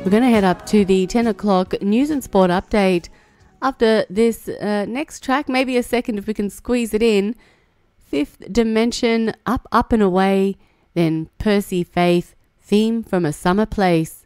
We're going to head up to the 10 o'clock news and sport update. After this next track, maybe a second if we can squeeze it in. Fifth Dimension, Up, Up and Away. Then Percy Faith, Theme from a Summer Place.